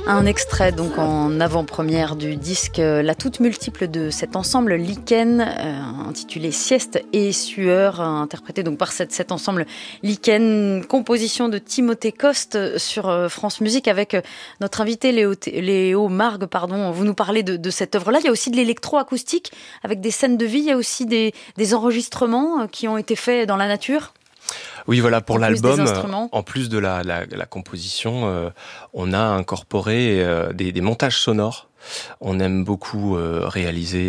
Un extrait donc en avant-première du disque La toute multiple de cet ensemble Lichen, intitulé Sieste et sueur, interprété donc par cet ensemble Lichen, composition de Timothée Coste sur France Musique avec notre invité Léo Margues. Vous nous parlez de cette œuvre-là. Il y a aussi de l'électro-acoustique avec des scènes de vie. Il y a aussi des enregistrements qui ont été faits dans la nature. Oui, voilà, pour l'album, en plus de la composition, on a incorporé des montages sonores. On aime beaucoup réaliser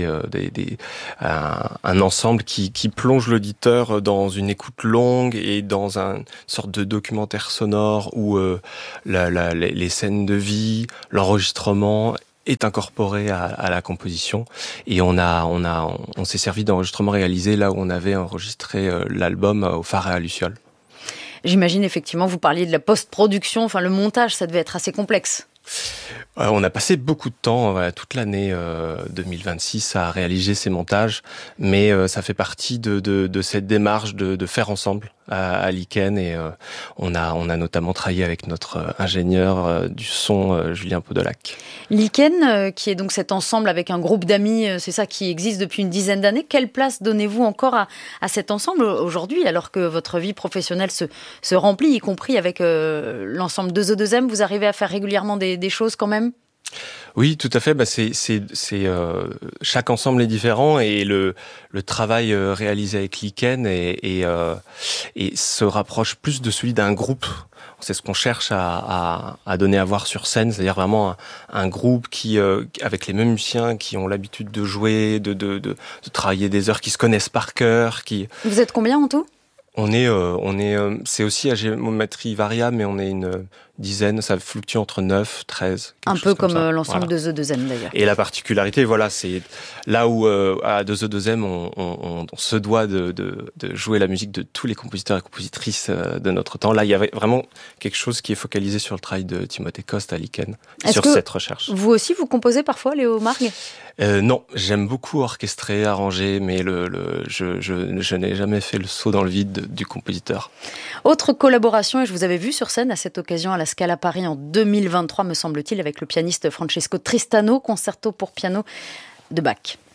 un ensemble qui plonge l'auditeur dans une écoute longue et dans une sorte de documentaire sonore où les scènes de vie, l'enregistrement est incorporé à la composition, et on s'est servi d'enregistrements réalisés là où on avait enregistré l'album au Phare et à Luciole. J'imagine effectivement, vous parliez de la post-production, le montage, ça devait être assez complexe. On a passé beaucoup de temps, toute l'année 2026 à réaliser ces montages, mais ça fait partie de cette démarche de faire ensemble à Lichen, et on a notamment travaillé avec notre ingénieur du son Julien Podolac. Lichen, qui est donc cet ensemble avec un groupe d'amis, c'est ça, qui existe depuis une dizaine d'années. Quelle place donnez-vous encore à cet ensemble aujourd'hui, alors que votre vie professionnelle se remplit, y compris avec l'ensemble 2E2M? Vous arrivez à faire régulièrement des choses quand même? Oui, tout à fait. Chaque ensemble est différent, et le travail réalisé avec Lichen et se rapproche plus de celui d'un groupe. C'est ce qu'on cherche à donner à voir sur scène, c'est-à-dire vraiment un groupe qui, avec les mêmes musiciens, qui ont l'habitude de jouer, de travailler des heures, qui se connaissent par cœur. Vous êtes combien en tout? C'est aussi à géométrie variable, mais on est une dizaine, ça fluctue entre 9, 13. Un peu comme l'ensemble 2E2M d'ailleurs. Et la particularité, voilà, c'est là où à 2E2M, on se doit de jouer la musique de tous les compositeurs et compositrices de notre temps. Là, il y avait vraiment quelque chose qui est focalisé sur le travail de Timothée Coste à Lichen, sur cette recherche. Vous aussi, vous composez parfois, Léo Margues? Non, j'aime beaucoup orchestrer, arranger, mais je n'ai jamais fait le saut dans le vide du compositeur. Autre collaboration, et je vous avais vu sur scène à cette occasion à la Scala Paris en 2023, me semble-t-il, avec le pianiste Francesco Tristano, concerto pour piano de Bach.